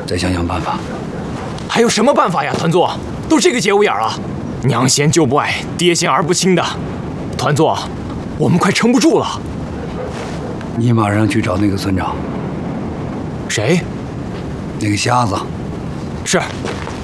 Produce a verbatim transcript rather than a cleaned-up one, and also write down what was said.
再想想办法。 还有什么办法呀，团座？都这个节骨眼了，娘嫌舅不爱，爹嫌儿不亲的，团座，我们快撑不住了。 你马上去找那个村长。 谁？ 那个瞎子。 是。